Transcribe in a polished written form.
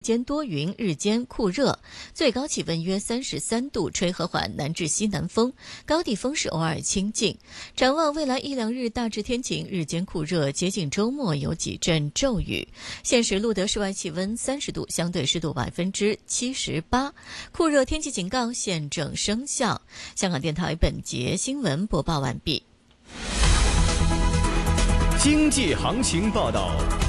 间多云，日间酷热，最高气温约33度，吹和缓南至西南风，高地风势偶尔清劲。展望未来一两日大致天晴，日间酷热，接近周末有几阵骤雨。现时录得室外气温30度，相对湿度78%，酷热天气警告现正生效。香港电台本节新闻播报完毕。 经济行情报道。